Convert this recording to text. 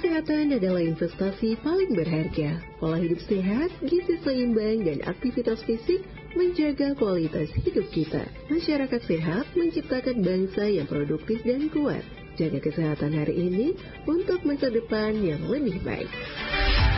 Kesehatan adalah investasi paling berharga. Pola hidup sehat, gizi seimbang, dan aktivitas fisik menjaga kualitas hidup kita. Masyarakat sehat menciptakan bangsa yang produktif dan kuat. Jaga kesehatan hari ini untuk masa depan yang lebih baik.